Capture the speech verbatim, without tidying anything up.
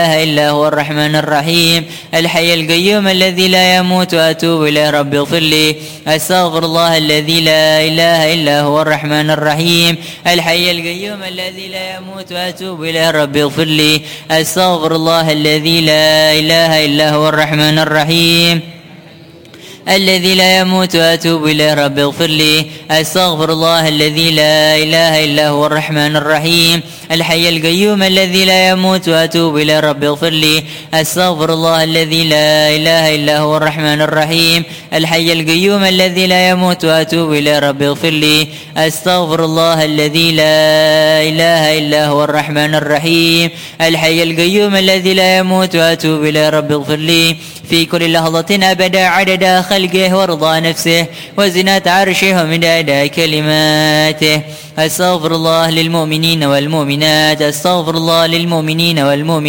إله إلا هو الرحمن الرحيم الحي القيوم الذي لا يموت وأتوب إليه رب اغفر لي. أستغفر الله الذي لا إله إلا هو الرحمن الرحيم الحي القيوم الذي لا يموت وأتوب إليه رب اغفر لي. أستغفر الله الذي لا إله إلا هو الرحمن الرحيم الذي لا يموت وأتوب إليه رب اغفر لي. أستغفر الله الذي لا إله إلا هو الرحمن الرحيم الحي القيوم الذي لا يموت وأتوب إليه رب اغفر لي. أستغفر الله الذي لا إله إلا هو الرحمن الرحيم الحي القيوم الذي لا يموت وأتوب إليه رب اغفر لي. أستغفر الله الذي لا إله إلا هو الرحمن الرحيم الحي القيوم الذي لا يموت وأتوب إليه رب اغفر لي. في كل لحظة أبدا عدد خلقه ورضا نفسه وزنة عرشه ومداد كلماته. أستغفر الله للمؤمنين والمؤمنات. أستغفر الله للمؤمنين والمؤمنات